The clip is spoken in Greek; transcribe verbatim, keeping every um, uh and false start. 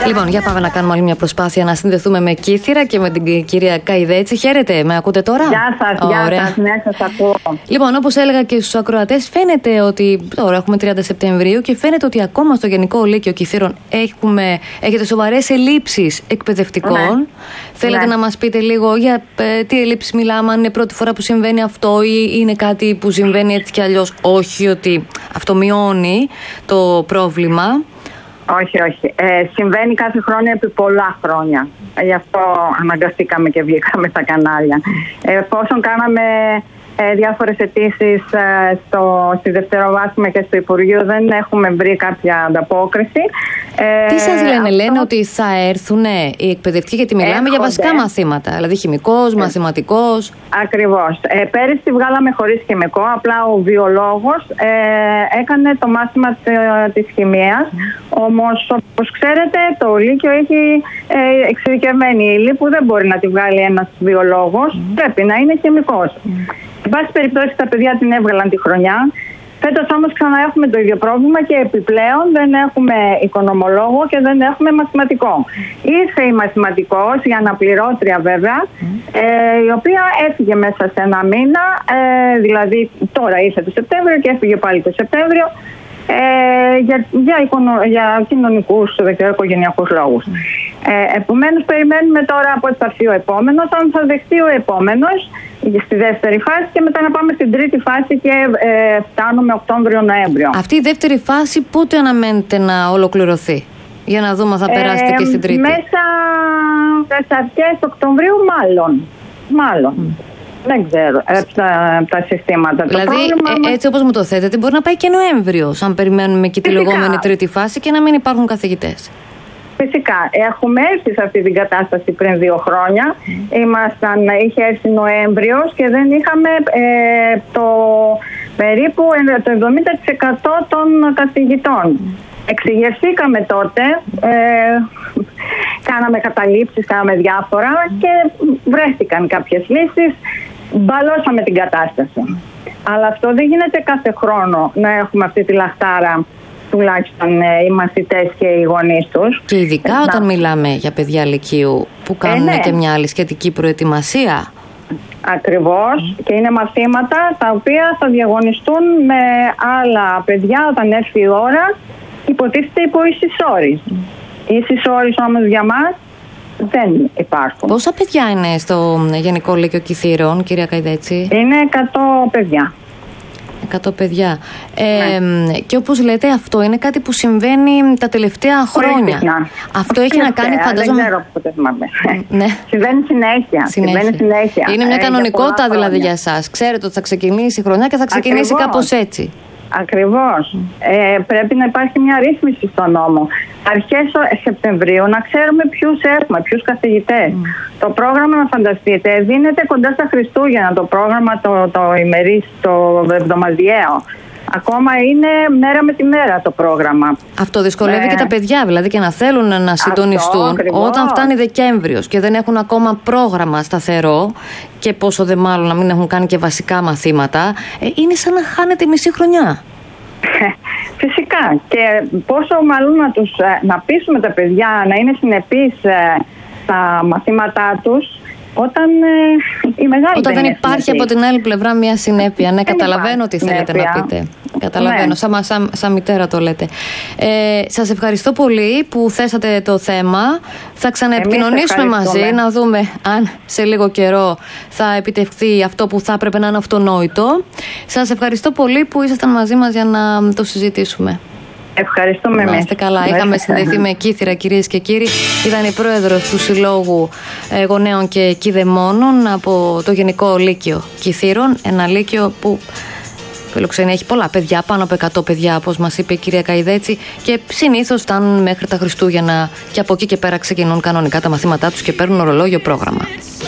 Λοιπόν, για πάμε να κάνουμε άλλη μια προσπάθεια να συνδεθούμε με Κύθυρα και με την κυρία Καϊδέτση. Χαίρετε, με ακούτε τώρα? Γεια σας, γεια σας, ναι, σας ακούω. Λοιπόν, όπως έλεγα και στους ακροατές, φαίνεται ότι τώρα έχουμε τριάντα Σεπτεμβρίου και φαίνεται ότι ακόμα στο Γενικό Λύκειο Κιθύρων έχουμε, έχετε σοβαρές ελλείψεις εκπαιδευτικών. Ναι. Θέλετε ναι. να μας πείτε λίγο για ε, τι ελλείψεις μιλάμε, αν είναι πρώτη φορά που συμβαίνει αυτό ή είναι κάτι που συμβαίνει έτσι κι αλλιώς? Όχι ότι αυτό μειώνει το πρόβλημα. Όχι, όχι. Ε, συμβαίνει κάθε χρόνο επί πολλά χρόνια. Ε, γι' αυτό αναγκαστήκαμε και βγήκαμε στα κανάλια. Ε, εφόσον κάναμε ε, διάφορες αιτήσεις ε, στο, στη δευτεροβάθμια και στο Υπουργείο, δεν έχουμε βρει κάποια ανταπόκριση. Ε, Τι σας λένε, αυτό... λένε ότι θα έρθουν οι εκπαιδευτικοί, γιατί μιλάμε Έρχονται. για βασικά μαθήματα, δηλαδή χημικός, ε, μαθηματικός. Ακριβώς. Ε, πέρυσι βγάλαμε χωρίς χημικό, απλά ο βιολόγος ε, έκανε το μάθημα της χημείας. Όμως, όπως ξέρετε, το Λύκειο έχει ε, εξειδικευμένη ύλη που δεν μπορεί να τη βγάλει ένας βιολόγος, mm. πρέπει να είναι χημικός. Mm. Εν πάση περιπτώσει, τα παιδιά την έβγαλαν τη χρονιά. Φέτος όμως ξανά έχουμε το ίδιο πρόβλημα και επιπλέον δεν έχουμε οικονομολόγο και δεν έχουμε μαθηματικό. Ήρθε η μαθηματικός, η αναπληρώτρια βέβαια, ε, η οποία έφυγε μέσα σε ένα μήνα, ε, δηλαδή τώρα ήρθε το Σεπτέμβριο και έφυγε πάλι το Σεπτέμβριο, ε, για, για, οικονο, για κοινωνικούς, οικογενειακούς λόγους. Ε, επομένως περιμένουμε τώρα από θα έρθει ο επόμενος, αν θα δεχτεί ο επόμενος στη δεύτερη φάση και μετά να πάμε στην τρίτη φάση και ε, φτάνουμε Οκτώβριο-Νοέμβριο. Αυτή η δεύτερη φάση πότε αναμένεται να ολοκληρωθεί, για να δούμε αν θα περάσετε ε, και στην τρίτη? Μέσα στις αρχές Οκτωβρίου μάλλον. Μάλλον. Mm. Δεν ξέρω ε, τα, τα συστήματα. Δηλαδή, το ε, έτσι όπως μου το θέτετε, μπορεί να πάει και Νοέμβριος, αν περιμένουμε και τη λεγόμενη τρίτη φάση και να μην υπάρχουν καθηγητές. Φυσικά, έχουμε έρθει σε αυτή την κατάσταση πριν δύο χρόνια. Mm. Ήμασταν, είχε έρθει Νοέμβριος και δεν είχαμε ε, το περίπου το εβδομήντα τοις εκατό των καθηγητών. Mm. Εξηγηθήκαμε τότε, ε, κάναμε καταλήψεις, κάναμε διάφορα και βρέθηκαν κάποιες λύσεις, μπαλώσαμε την κατάσταση. Mm. Αλλά αυτό δεν γίνεται κάθε χρόνο να έχουμε αυτή τη λαχτάρα, τουλάχιστον ε, οι μαθητές και οι γονείς τους. Και ειδικά ε, όταν να... μιλάμε για παιδιά λυκείου που κάνουν ε, ναι. και μια άλλη σχετική προετοιμασία. Ακριβώς. Mm. Και είναι μαθήματα τα οποία θα διαγωνιστούν με άλλα παιδιά όταν έρθει η ώρα, υποτίθεται υπό ίσης όρης. Mm. Οι ίσης όρης όμως για μας δεν υπάρχουν. Πόσα παιδιά είναι στο Γενικό Λύκειο Κιθύρων, κυρία Καϊδέτση? Είναι εκατό παιδιά. εκατό παιδιά. Ε, ναι. Και όπως λέτε, αυτό είναι κάτι που συμβαίνει τα τελευταία χρόνια. Αυτό έχει να κάνει, φαντάζομαι. Δεν ξέρω πότε θυμάμαι. Ναι. Συμβαίνει συνέχεια. συνέχεια. συνέχεια. Είναι μια κανονικότητα για δηλαδή για εσάς. Ξέρετε ότι θα ξεκινήσει η χρονιά και θα ξεκινήσει Ακριβώς. κάπως έτσι. Ακριβώς. Ε, πρέπει να υπάρχει μια ρύθμιση στο νόμο. Αρχές Σεπτεμβρίου να ξέρουμε ποιους έχουμε, ποιους καθηγητές. Mm. Το πρόγραμμα, να φανταστείτε, δίνεται κοντά στα Χριστούγεννα. Το πρόγραμμα το, το ημερής, το εβδομαδιαίο. Ακόμα είναι μέρα με τη μέρα το πρόγραμμα. Αυτό δυσκολεύει ε... και τα παιδιά, δηλαδή και να θέλουν να συντονιστούν. Αυτό, όταν φτάνει Δεκέμβριος και δεν έχουν ακόμα πρόγραμμα σταθερό και πόσο δε μάλλον να μην έχουν κάνει και βασικά μαθήματα, ε, είναι σαν να χάνεται η μισή χρονιά. Φυσικά. Και πόσο μάλλον να, τους, να πείσουμε τα παιδιά να είναι συνεπείς στα μαθήματά τους, όταν ε, η μεγάλη Όταν δεν, δεν υπάρχει συνεπής. Από την άλλη πλευρά μια συνέπεια. Ναι, καταλαβαίνω τι θέλετε συνέπεια. να πείτε. Καταλαβαίνω, ναι. σαν, σαν, σαν μητέρα το λέτε. Ε, σας ευχαριστώ πολύ που θέσατε το θέμα. Θα ξαναεπικοινωνήσουμε μαζί, να δούμε αν σε λίγο καιρό θα επιτευχθεί αυτό που θα έπρεπε να είναι αυτονόητο. Σας ευχαριστώ πολύ που ήσασταν μαζί μας για να το συζητήσουμε. Ευχαριστούμε. Να είστε καλά. Είχαμε συνδεθεί με Κύθυρα, κυρίες και κύριοι. Ήταν η πρόεδρος του Συλλόγου Γονέων και Κηδεμόνων από το Γενικό Λύκειο Κιθύρων. Ένα λύκειο που φιλοξενεί, έχει πολλά παιδιά, πάνω από εκατό παιδιά, όπως μας είπε η κυρία Καϊδέτση, και συνήθως φτάνουν μέχρι τα Χριστούγεννα και από εκεί και πέρα ξεκινούν κανονικά τα μαθήματά τους και παίρνουν ορολόγιο πρόγραμμα.